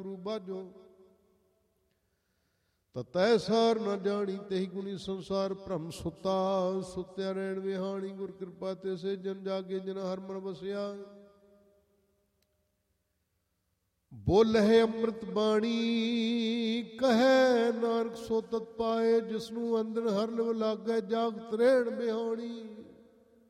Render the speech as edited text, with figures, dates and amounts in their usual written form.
ਗੁਰੂ ਬਾਝੋ। ਤਤੈ ਸਾਰ ਨਾ ਜਾਣੀ ਤੇहि ਗੁਣੀ ਸੰਸਾਰ ਭ੍ਰਮ ਸੁਤਾ। ਸੁਤਿਆ ਰਹਿਣ ਵਿਹਾਣੀ ਗੁਰ ਕਿਰਪਾ ਤੇ ਸੇ ਜਨ ਜਾਗੇ ਜਿਨ ਹਰ ਮਨ ਵਸਿਆ। ਬੋਲਹਿ ਅੰਮ੍ਰਿਤ ਬਾਣੀ ਕਹੈ ਨਾਨਕ ਸੋ ਤਤ ਪਾਏ। ਜਿਸਨੂੰ ਅੰਦਰ ਹਰ ਲਿਵ ਲਾਗੈ ਜਾਗਤ ਰਹਿਣ ਵਿਹਾਣੀ।